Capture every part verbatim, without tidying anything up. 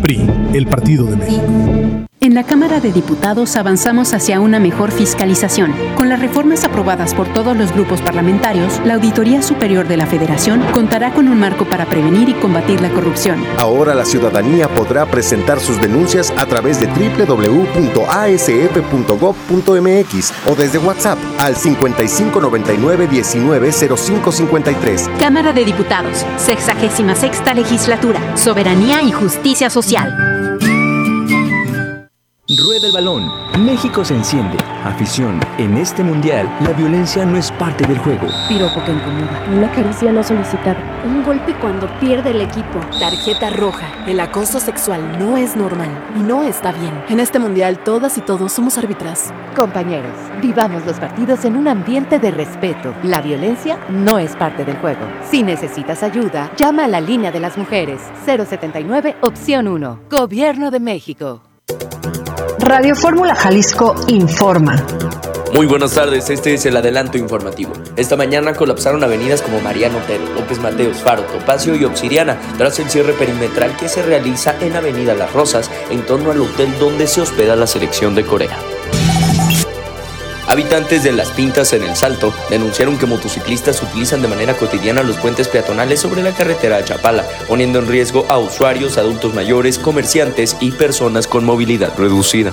P R I, el Partido de México. En la Cámara de Diputados avanzamos hacia una mejor fiscalización. Con las reformas aprobadas por todos los grupos parlamentarios, la Auditoría Superior de la Federación contará con un marco para prevenir y combatir la corrupción. Ahora la ciudadanía podrá presentar sus denuncias a través de doble u doble u doble u punto a s f punto gob punto m x o desde WhatsApp al cincuenta y cinco noventa y nueve diecinueve cero cinco cincuenta y tres. Cámara de Diputados, sexagésima sexta Legislatura, Soberanía y Justicia Social. Rueda el balón. México se enciende. Afición. En este mundial, la violencia no es parte del juego. Piropo que incomoda. Una caricia no solicitada. Un golpe cuando pierde el equipo. Tarjeta roja. El acoso sexual no es normal y no está bien. En este mundial, todas y todos somos árbitras. Compañeros, vivamos los partidos en un ambiente de respeto. La violencia no es parte del juego. Si necesitas ayuda, llama a la línea de las mujeres. cero setenta y nueve, opción uno. Gobierno de México. Radio Fórmula Jalisco informa. Muy buenas tardes, este es el adelanto informativo. Esta mañana colapsaron avenidas como Mariano Otero, López Mateos, Faro, Topacio y Obsidiana tras el cierre perimetral que se realiza en Avenida Las Rosas en torno al hotel donde se hospeda la selección de Corea. Habitantes de Las Pintas en El Salto denunciaron que motociclistas utilizan de manera cotidiana los puentes peatonales sobre la carretera a Chapala, poniendo en riesgo a usuarios, adultos mayores, comerciantes y personas con movilidad reducida.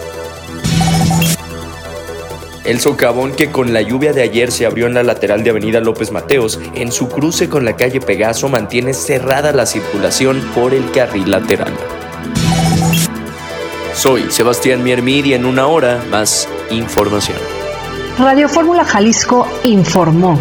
El socavón que con la lluvia de ayer se abrió en la lateral de Avenida López Mateos, en su cruce con la calle Pegaso, mantiene cerrada la circulación por el carril lateral. Soy Sebastián Miermir y en una hora más información. Radio Fórmula Jalisco informó.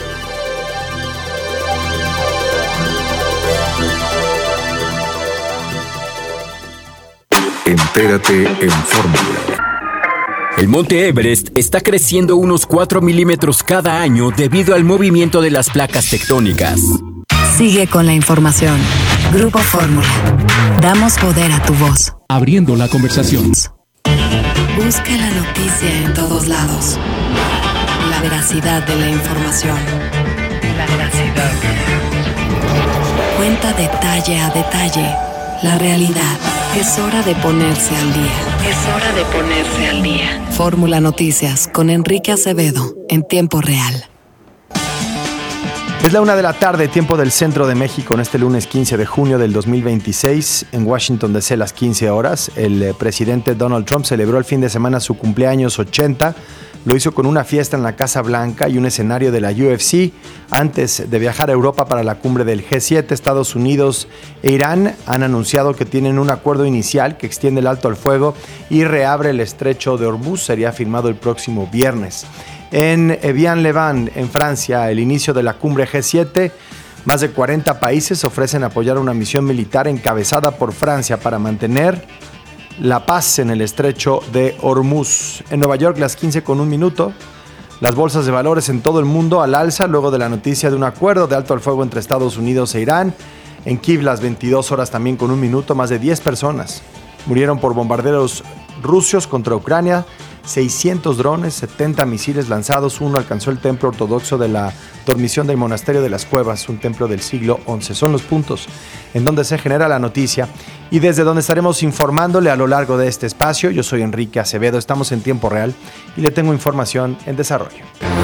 Entérate en Fórmula. El monte Everest está creciendo unos cuatro milímetros cada año debido al movimiento de las placas tectónicas. Sigue con la información. Grupo Fórmula. Damos poder a tu voz. Abriendo la conversación. Busca la noticia en todos lados. La veracidad de la información. La veracidad. Cuenta detalle a detalle la realidad. Es hora de ponerse al día. Es hora de ponerse al día. Fórmula Noticias con Enrique Acevedo en tiempo real. Es la una de la tarde, tiempo del centro de México, en este lunes quince de junio del dos mil veintiséis. En Washington D C, las quince horas, el eh, presidente Donald Trump celebró el fin de semana su cumpleaños ochenta. Lo hizo con una fiesta en la Casa Blanca y un escenario de la U F C. Antes de viajar a Europa para la cumbre del G siete, Estados Unidos e Irán han anunciado que tienen un acuerdo inicial que extiende el alto al fuego y reabre el estrecho de Hormuz. Sería firmado el próximo viernes. En Evian-le-Bain, en Francia, el inicio de la cumbre G siete, más de cuarenta países ofrecen apoyar una misión militar encabezada por Francia para mantener la paz en el estrecho de Hormuz. En Nueva York, las quince con un minuto, las bolsas de valores en todo el mundo al alza luego de la noticia de un acuerdo de alto al fuego entre Estados Unidos e Irán. En Kiev, las veintidós horas también con un minuto, más de diez personas murieron por bombardeos rusos contra Ucrania. seiscientos drones, setenta misiles lanzados, uno alcanzó el templo ortodoxo de la dormición del Monasterio de las Cuevas, un templo del siglo once. Son los puntos en donde se genera la noticia y desde donde estaremos informándole a lo largo de este espacio. Yo soy Enrique Acevedo, estamos en tiempo real y le tengo información en desarrollo.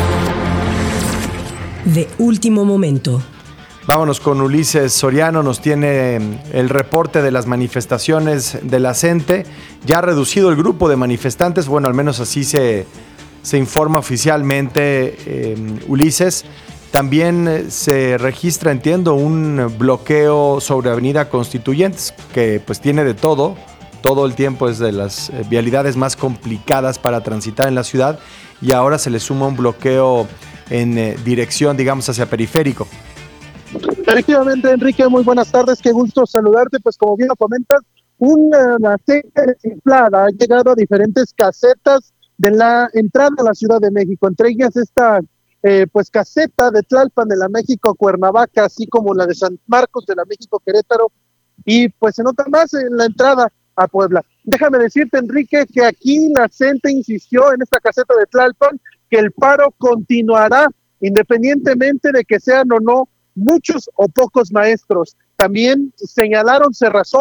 De último momento. Vámonos con Ulises Soriano, nos tiene el reporte de las manifestaciones de la CENTE. Ya ha reducido el grupo de manifestantes, bueno, al menos así se, se informa oficialmente, eh, Ulises. También se registra, entiendo, un bloqueo sobre Avenida Constituyentes, que pues tiene de todo, todo el tiempo es de las vialidades más complicadas para transitar en la ciudad, y ahora se le suma un bloqueo en eh, dirección, digamos, hacia Periférico. Efectivamente, Enrique, muy buenas tardes, qué gusto saludarte. Pues como bien lo comentas, una CENTE desinflada ha llegado a diferentes casetas de la entrada a la Ciudad de México, entre ellas esta eh, pues caseta de Tlalpan de la México Cuernavaca, así como la de San Marcos de la México Querétaro, y pues se nota más en la entrada a Puebla. Déjame decirte, Enrique, que aquí la CENTE insistió en esta caseta de Tlalpan que el paro continuará independientemente de que sean o no muchos o pocos maestros. También señalaron cerrazón